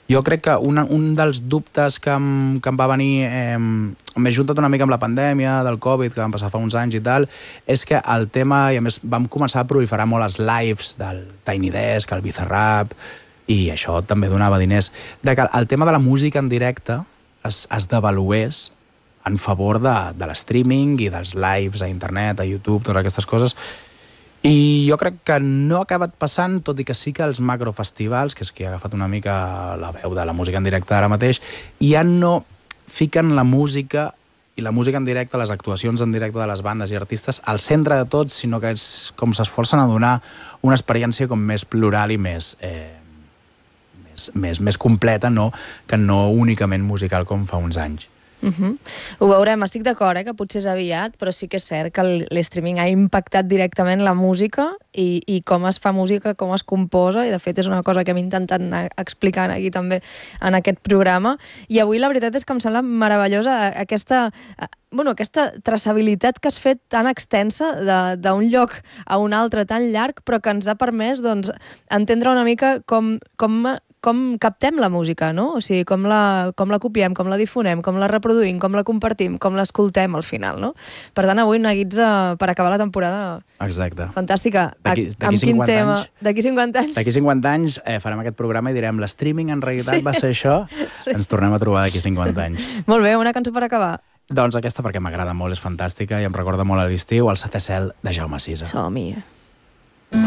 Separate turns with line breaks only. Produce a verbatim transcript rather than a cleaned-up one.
Jo crec que un, un dels dubtes que em, que em va venir, eh, m'he juntat una mica amb la pandèmia del Covid, que van passar fa uns anys i tal, és que el tema, i a més vam començar a proliferar molt els lives del Tiny Desk, el Bizarrap, i això també donava diners, de que el tema de la música en directe es, es devalués en favor de, de l'streaming i dels lives a internet, a YouTube, totes aquestes coses. I jo crec que no ha acabat passant, tot i que sí que els macrofestivals, que és qui ha agafat una mica la veu de la música en directe ara mateix, ja no fiquen la música i la música en directe, les actuacions en directe de les bandes i artistes al centre de tot, sinó que és com s'esforcen a donar una experiència com més plural i més, eh, més, més, més completa, no? Que no únicament musical com fa uns anys.
Uh -huh. Ho veurem, estic d'acord, eh, que potser és aviat, però sí que és cert que l'streaming ha impactat directament la música i, i com es fa música, com es composa, i de fet és una cosa que hem intentat anar explicant aquí també en aquest programa. I avui la veritat és que em sembla meravellosa aquesta, bueno, aquesta traçabilitat que has fet tan extensa d'un lloc a un altre tan llarg, però que ens ha permès doncs, entendre una mica com, com com captem la música, no? O sigui, com la, com la copiem, com la difonem, com la reproduïm, com la compartim, com l'escoltem al final, no? Per tant, avui una guitza per acabar la temporada.
Exacte.
Fantàstica.
D'aquí cinquanta anys.
D'aquí cinquanta anys.
D'aquí cinquanta anys eh, farem aquest programa i direm l'streaming en realitat sí. va ser això. Sí. Ens tornem a trobar d'aquí cinquanta anys.
Molt bé, una cançó per acabar.
Doncs aquesta perquè m'agrada molt, és fantàstica i em recorda molt a l'estiu, El setè cel de Jaume Sisa.
Som-hi.